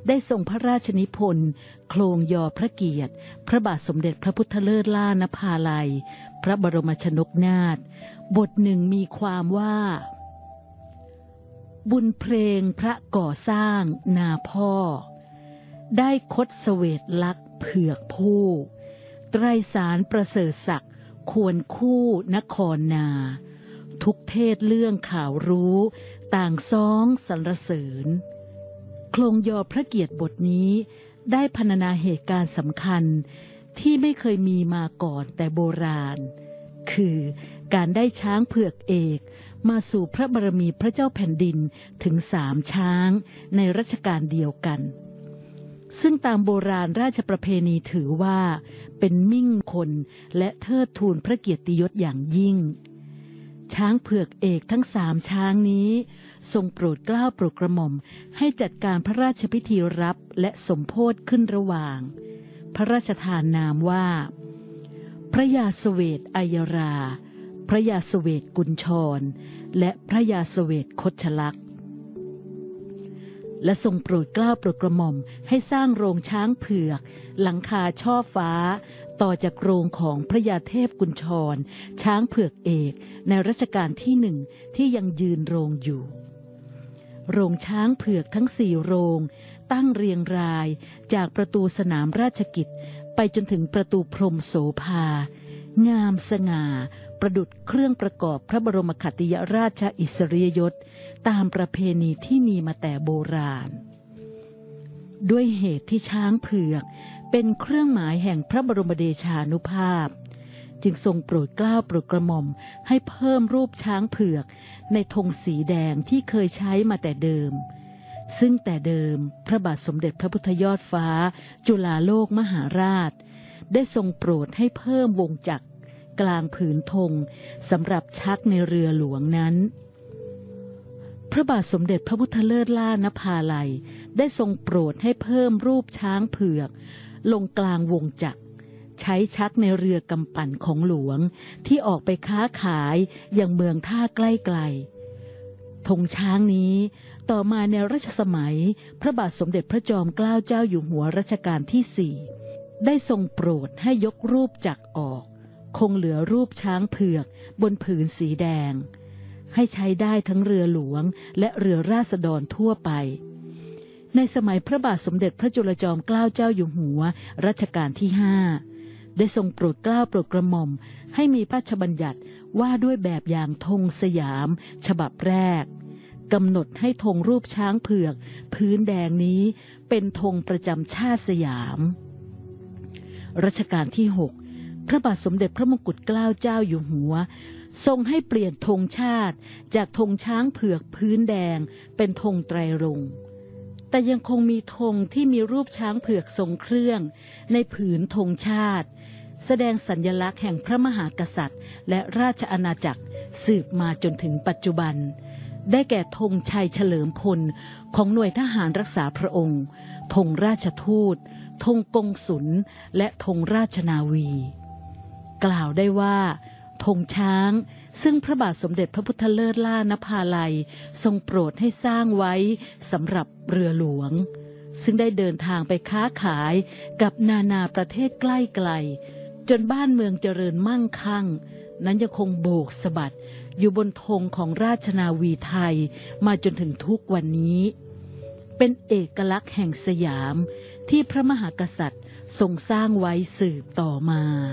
ได้ทรงพระราชนิพนธ์โครงยอพระเกียรติพระบาทสมเด็จพระพุทธเลิศล่านภาลัยพระบรมชนกนาถบทหนึ่งมีความว่าบุญเพลงพระก่อสร้างนาพ่อได้คดเสวตลักษณ์เผือกผู้ไตรสารประเสริฐศักดิ์ควรคู่นครนาทุกเทศเรื่องข่าวรู้ต่างซ้องสรรเสริญโครงยอพระเกียรติบทนี้ได้พรรณนาเหตุการณ์สำคัญที่ไม่เคยมีมาก่อนแต่โบราณคือการได้ช้างเผือกเอกมาสู่พระบารมีพระเจ้าแผ่นดินถึง3ช้างในรัชกาลเดียวกันซึ่งตามโบราณราชประเพณีถือว่าเป็นมิ่งคนและเทิดทูนพระเกียรติยศอย่างยิ่งช้างเผือกเอกทั้ง3ช้างนี้ทรงโปรดเกล้าโปรดกระหม่อมให้จัดการพระราชพิธีรับและสมโภชขึ้นระหว่างพระราชทานนามว่าพระยาเสวตอัยราพระยาเสวตกุญชรและพระยาเสวตคชลักษณ์และทรงโปรดเกล้าโปรดกระหม่อมให้สร้างโรงช้างเผือกหลังคาช่อฟ้าต่อจากโรงของพระยาเทพกุญชรช้างเผือกเอกในรัชกาลที่1ที่ยังยืนโรงอยู่โรงช้างเผือกทั้ง4โรงตั้งเรียงรายจากประตูสนามราชกิจไปจนถึงประตูพรหมโสภางามสง่าประดุจเครื่องประกอบพระบรมขัตติยราชอิสริยยศตามประเพณีที่มีมาแต่โบราณด้วยเหตุที่ช้างเผือกเป็นเครื่องหมายแห่งพระบรมเดชานุภาพจึงทรงโปรดเกล้าโปรดกระหม่อมให้เพิ่มรูปช้างเผือกในธงสีแดงที่เคยใช้มาแต่เดิมซึ่งแต่เดิมพระบาทสมเด็จพระพุทธยอดฟ้าจุฬาโลกมหาราชได้ทรงโปรดให้เพิ่มวงจักรกลางผืนธงสำหรับชักในเรือหลวงนั้นพระบาทสมเด็จพระพุทธเลิศล่านภาลัยได้ทรงโปรดให้เพิ่มรูปช้างเผือกลงกลางวงจักรใช้ชักในเรือกำปั่นของหลวงที่ออกไปค้าขายอย่างเมืองท่าใกล้ๆธงช้างนี้ต่อมาในรัชสมัยพระบาทสมเด็จพระจอมเกล้าเจ้าอยู่หัวรัชกาลที่4ได้ทรงโปรดให้ยกรูปจักรออกคงเหลือรูปช้างเผือกบนผืนสีแดงให้ใช้ได้ทั้งเรือหลวงและเรือราษฎรทั่วไปในสมัยพระบาทสมเด็จพระจุลจอมเกล้าเจ้าอยู่หัวรัชกาลที่5ได้ทรงโปรดเกล้าโปรดกระหม่อมให้มีพระราชบัญญัติว่าด้วยแบบอย่างธงสยามฉบับแรกกำหนดให้ธงรูปช้างเผือกพื้นแดงนี้เป็นธงประจำชาติสยามรัชกาลที่6พระบาทสมเด็จพระมงกุฎเกล้าเจ้าอยู่หัวทรงให้เปลี่ยนธงชาติจากธงช้างเผือกพื้นแดงเป็นธงไตรรงค์แต่ยังคงมีธงที่มีรูปช้างเผือกทรงเครื่องในผืนธงชาติแสดงสัญลักษณ์แห่งพระมหากษัตริย์และราชอาณาจักรสืบมาจนถึงปัจจุบันได้แก่ธงชัยเฉลิมพลของหน่วยทหารรักษาพระองค์ธงราชทูตธงกงสุลและธงราชนาวีกล่าวได้ว่าธงช้างซึ่งพระบาทสมเด็จพระพุทธเลิศล่านภาลัยทรงโปรดให้สร้างไว้สำหรับเรือหลวงซึ่งได้เดินทางไปค้าขายกับนานาประเทศใกล้ไกลจนบ้านเมืองเจริญมั่งคั่งนั้นยังคงโบกสะบัดอยู่บนธงของราชนาวีไทยมาจนถึงทุกวันนี้เป็นเอกลักษณ์แห่งสยามที่พระมหากษัตริย์ทรงสร้างไว้สืบต่อมา